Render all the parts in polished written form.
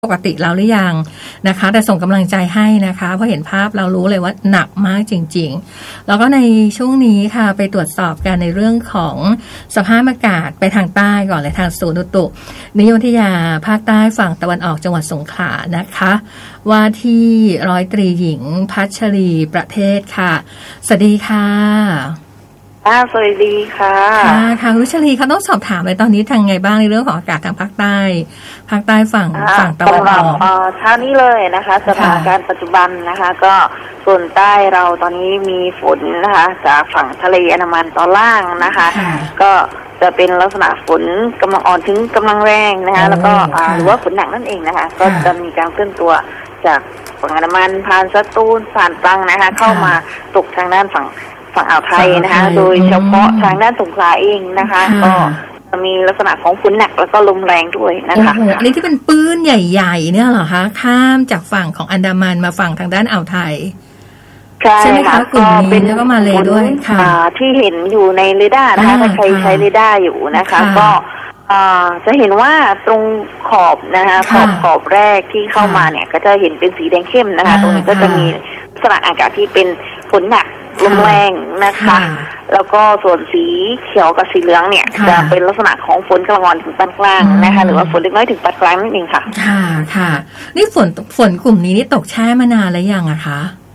ปกติแล้วหรือยังนะคะแต่ส่งกำลังใจให้นะคะเพราะเห็นภาพเรารู้เลยว่าหนักมากจริงๆแล้วก็ในช่วงนี้ค่ะไปตรวจสอบกันในเรื่องของสภาพอากาศไปทางใต้ก่อนเลยทางศูนย์อุตุนิยมวิทยาภาคใต้ฝั่งตะวันออกจังหวัดสงขลานะคะว่าที่ร้อยตรีหญิงพัชรีประเทศค่ะสวัสดีค่ะสวัสดีค่ะทางรุชลีเขาต้องสอบถามเลยตอนนี้ทางไงบ้างในเรื่องของอากาศทางภาคใต้ฝั่งตะวันออกเช้านี้เลยนะคะสถานการณ์ปัจจุบันนะคะก็ส่วนใต้เราตอนนี้มีฝนนะคะจากฝั่งทะเลอันดามันตอนล่างนะคะก็จะเป็นลักษณะฝนกำลังอ่อนถึงกำลังแรงนะคะแล้วก็หรือว่าฝนหนักนั่นเองนะคะก็จะมีการเคลื่อนตัวจากฝั่งอันดามันผ่านสตูลผ่านตรังนะคะเข้ามาตกทางด้านฝั่งอ่าวไทยนะคะโดยเฉพาะทางด้านสงขลาเองนะคะก็มีลักษณะของฝนหนักแล้วก็ลมแรงด้วยนะคะอันนี้ที่เป็นปื้นใหญ่ๆเนี่ยเหรอคะข้ามจากฝั่งของอันดามันมาฝั่งทางด้านอ่าวไทยใช่ไหมคะกลุ่มนี้แล้วก็มาเลยด้วยค่ะที่เห็นอยู่ในเรดาร์นะคะถ้าใครใช้เรดาร์อยู่นะคะก็จะเห็นว่าตรงขอบนะคะขอบแรกที่เข้ามาเนี่ยก็จะเห็นเป็นสีแดงเข้มนะคะตรงนี้ก็จะมีลักษณะอากาศที่เป็นฝนหนักลมแรงนะคะแล้วก็ส่วนสีเขียวกับสีเหลืองเนี่ยจะเป็นลักษณะของฝนกลางวันถึงปานกลางนะคะหรือว่าฝนเล็กน้อยถึงปานกลางนั่นเองค่ะค่ะนี่ฝนกลุ่มนี้นี่ตกแช่มานานแล้วยังอะคะ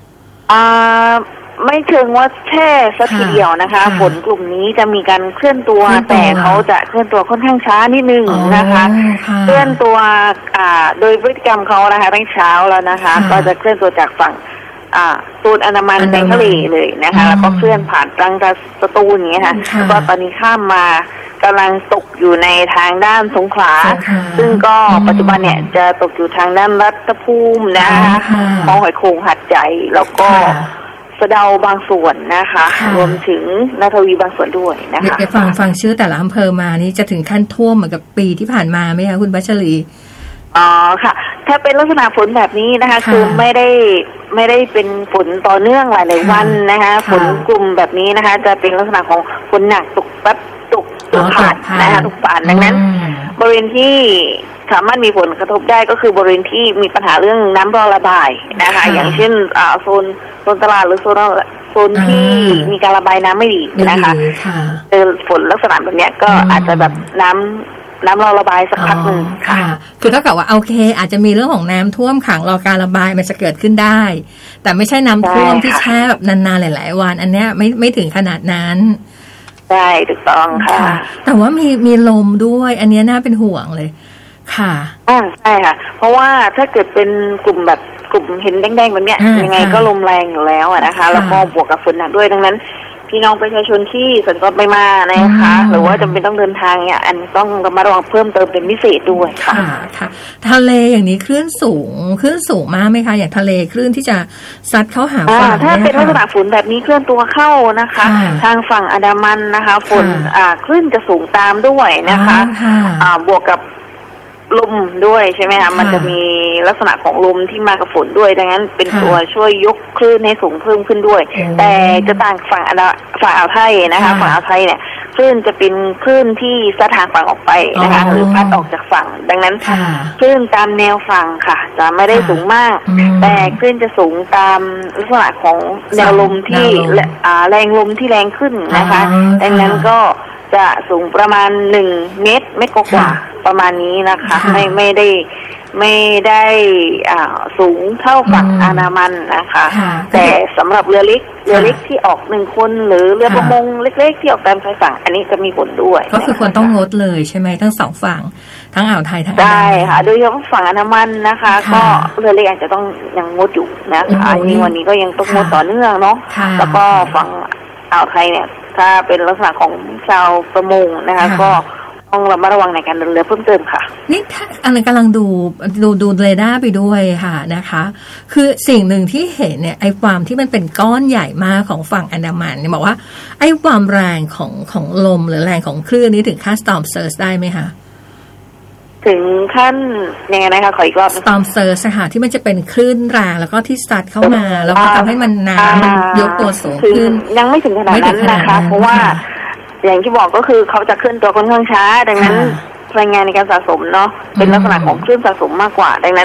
ไม่เชิงว่าแช่สักทีเดียวนะคะฝนกลุ่มนี้จะมีการเคลื่อนตัวแต่เขาจะเคลื่อนตัวค่อนข้างช้านิดนึงนะคะเคลื่อนตัวโดยพฤติกรรมเขานะคะตั้งเช้าแล้วนะคะก็จะเคลื่อนตัวจากฝั่งตูนอันดามันในทะเลเลยนะคะแล้วก็เคลื่อนผ่านตรังสตูลอย่างเงี้ยค่ะแล้วก็ตอนนี้ข้ามมากำลังตกอยู่ในทางด้านสงขลาซึ่งก็ปัจจุบันเนี่ยจะตกอยู่ทางด้านรัตภูมินะคะมองหอยโขงหัดใหญ่แล้วก็สะเดาบางส่วนนะคะรวมถึงนาทวีบางส่วนด้วยนะคะฟังชื่อแต่ละอำเภอมานี่จะถึงขั้นท่วมเหมือนกับปีที่ผ่านมาไหมคะคุณพัชรีค่ะถ้าเป็นลักษณะฝนแบบนี้นะคะคือไม่ได้เป็นฝนต่อเนื่องหลายๆวันนะคะฝนกลุ่มแบบนี้นะคะจะเป็นลักษณะของฝนหนักตกแป๊บตกผ่านนะคะตกผ่านดังนั้นบริเวณที่สามารถมีผลกระทบได้ก็คือบริเวณที่มีปัญหาเรื่องน้ำรอระบายนะคะอย่างเช่นโซนตลาดหรือโซนที่มีการระบายน้ำไม่ดีนะคะเจอฝนลักษณะแบบนี้ก็อาจจะแบบน้ำรอระบายสักพักนึงค่ะคือเท่ากับว่าโอเคอาจจะมีเรื่องของน้ำท่วมขังรอการระบายมันจะเกิดขึ้นได้แต่ไม่ใช่น้ำท่วมที่แช่แบบนานๆหลายๆวันอันเนี้ยไม่ถึงขนาดนั้นใช่ถูกต้องค่ะแต่ว่ามีลมด้วยอันนี้น่าเป็นห่วงเลยค่ะใช่ค่ะเพราะว่าถ้าเกิดเป็นกลุ่มเห็นแดงๆแบบเนี้ยยังไงก็ลมแรงอยู่แล้วนะคะแล้วก็บวกกับฝนหนักด้วยดังนั้นพี่น้องประชาชนที่สัญจรไปมานะคะหรือว่าจำเป็นต้องเดินทางเนี่ยอันต้องระมัดระวังเพิ่มเติมเป็นพิเศษด้วยค่ะทะเลอย่างนี้คลื่นสูงมากไหมคะอย่างทะเลคลื่นที่จะซัดเข้าหาฝั่งถ้าเป็นลักษณะฝนแบบนี้เคลื่อนตัวเข้านะคะทางฝั่งอันดามันนะคะฝนคลื่นจะสูงตามด้วยนะคะบวกกับลมด้วยใช่ไหมคะมันจะมีลักษณะของลมที่มากับฝนด้วยดังนั้นเป็นตัวช่วยยกคลื่นให้สูงเพิ่มขึ้นด้วยแต่จะต่างฝั่งอ่าวไทยนะคะฝั่งอ่าวไทยเนี่ยคลื่นจะเป็นคลื่นที่ซัดทางฝั่งออกไปนะคะหรือพัดออกจากฝั่งดังนั้นคลื่นตามแนวฝั่งค่ะจะไม่ได้สูงมากแต่คลื่นจะสูงตามลักษณะของแนวลมที่แรงลมที่แรงขึ้นนะคะดังนั้นก็จะสูงประมาณ1 เมตรกว่าประมาณนี้นะคะไม่ได้สูงเท่าฝั่งอันดามันนะคะแต่สำหรับเรือเล็กที่ออก1 คนหรือเรือประมงเล็กๆที่ออกตามชายฝั่งอันนี้จะมีผลด้วยก็คือควรต้องงดเลยใช่ไหมทั้ง2ฝั่งทั้งอ่าวไทยทั้งอันดามันใช่ค่ะโดยเฉพาะฝั่งอันดามันนะคะก็เรือเล็กอาจจะต้องยังงดอยู่นะคะวันนี้ก็ยังต้องงดต่อเนื่องเนาะแล้วก็ฝั่งอ่าวไทยเนี่ยถ้าเป็นลักษณะของชาวประมงนะคะก็ต้องระมัดระวังในการเดินเรือเพิ่มเติมค่ะนี่ถ้าอันนั้นกำลังดูเรดาร์ไปด้วยค่ะนะคะคือสิ่งหนึ่งที่เห็นเนี่ยไอ้ความที่มันเป็นก้อนใหญ่มากของฝั่งอันดามันเนี่ยบอกว่าไอ้ความแรงของลมหรือแรงของคลื่นนี้ถึงขั้น storm surge ได้ไหมคะถึงขั้นยังไงนะคะขออีกรอบ storm surge ค่ะที่มันจะเป็นคลื่นแรงแล้วก็ที่ซัดเข้ามาแล้วก็ทำให้มันน้ำมันยกตัวสูงขึ้นยังไม่ถึงขนาดนั้นนะคะเพราะว่าอย่างที่บอกก็คือเขาจะเคลื่อนตัวค่อนข้างช้าดังนั้นพลังงานในการสะสมเนาะเป็นลักษณะของคลื่นสะสมมากกว่าดังนั้น